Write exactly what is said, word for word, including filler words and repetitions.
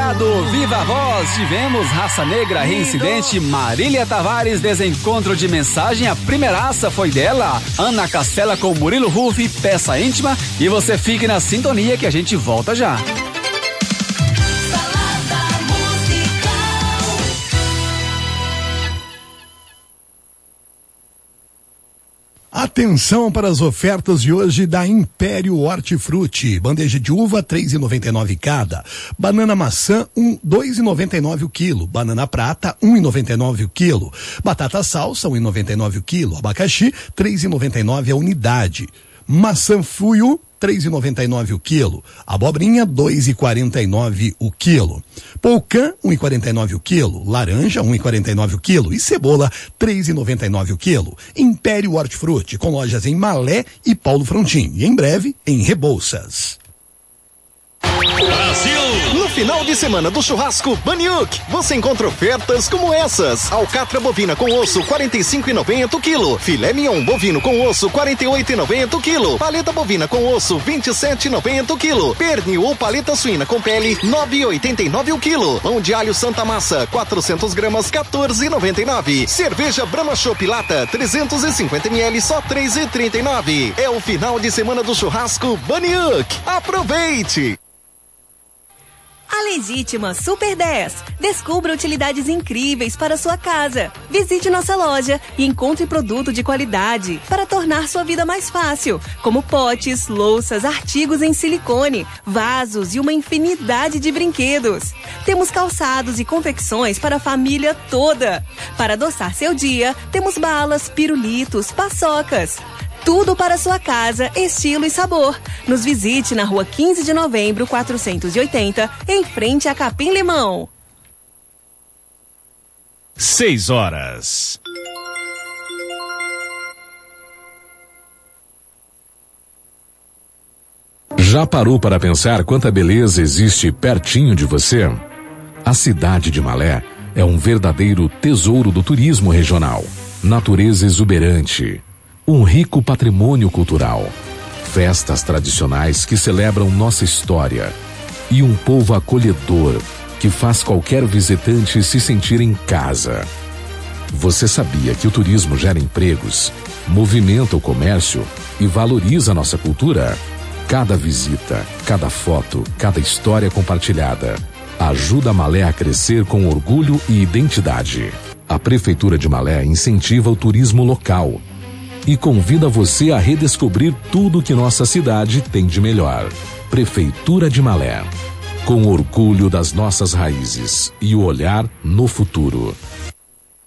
Feriado Viva a Voz, tivemos Raça Negra, Reincidente, Marília Tavares, Desencontro de Mensagem, a primeiraça foi dela, Ana Castela com Murilo Ruff, Peça Íntima, e você fique na sintonia que a gente volta já. Atenção para as ofertas de hoje da Império Hortifruti. Bandeja de uva, três reais e noventa e nove centavos cada. Banana maçã, um, dois reais e noventa e nove centavos o quilo. Banana prata, um real e noventa e nove centavos o quilo. Batata salsa, um real e noventa e nove centavos o quilo. Abacaxi, três reais e noventa e nove centavos a unidade. Maçã fuio, três reais e noventa e nove centavos o quilo. Abobrinha, dois reais e quarenta e nove centavos o quilo. Polcã, um real e quarenta e nove centavos o quilo. Laranja, um real e quarenta e nove centavos o quilo. E cebola, três reais e noventa e nove centavos o quilo. Império Hortifruti, com lojas em Malé e Paulo Frontin. E em breve, em Rebouças. Brasil! No final de semana do churrasco Baniuk, você encontra ofertas como essas: alcatra bovina com osso, quarenta e cinco reais e noventa centavos o quilo. Filé mignon bovino com osso, quarenta e oito reais e noventa centavos o quilo. Paleta bovina com osso, vinte e sete reais e noventa centavos o quilo. Pernil ou paleta suína com pele, nove reais e oitenta e nove centavos o quilo. Pão de alho Santa Massa, quatrocentas gramas, quatorze reais e noventa e nove centavos. Cerveja Brahma Chopp Lata, trezentos e cinquenta mililitros, só três reais e trinta e nove centavos. É o final de semana do churrasco Baniuk. Aproveite! A Legítima Super dez. Descubra utilidades incríveis para sua casa. Visite nossa loja e encontre produto de qualidade para tornar sua vida mais fácil, como potes, louças, artigos em silicone, vasos e uma infinidade de brinquedos. Temos calçados e confecções para a família toda. Para adoçar seu dia, temos balas, pirulitos, paçocas. Tudo para sua casa, estilo e sabor. Nos visite na rua quinze de novembro, quatrocentos e oitenta, em frente a Capim Limão. Seis horas. Já parou para pensar quanta beleza existe pertinho de você? A cidade de Malé é um verdadeiro tesouro do turismo regional. Natureza exuberante. Um rico patrimônio cultural, festas tradicionais que celebram nossa história e um povo acolhedor que faz qualquer visitante se sentir em casa. Você sabia que o turismo gera empregos, movimenta o comércio e valoriza nossa cultura? Cada visita, cada foto, cada história compartilhada ajuda Malé a crescer com orgulho e identidade. A Prefeitura de Malé incentiva o turismo local e convida você a redescobrir tudo que nossa cidade tem de melhor. Prefeitura de Malé, com orgulho das nossas raízes e o olhar no futuro.